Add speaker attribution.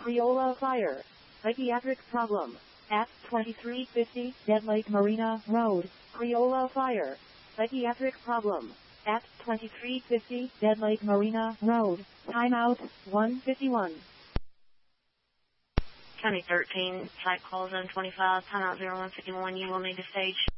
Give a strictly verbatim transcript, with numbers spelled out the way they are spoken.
Speaker 1: Creola Fire. Psychiatric problem. At twenty-three fifty Dead Lake Marina Road, Creola Fire. Psychiatric problem. At twenty-three fifty Dead Lake Marina Road. Timeout one fifty-one.
Speaker 2: County thirteen, site call zone twenty-five, timeout zero one fifty-one. You will need to stage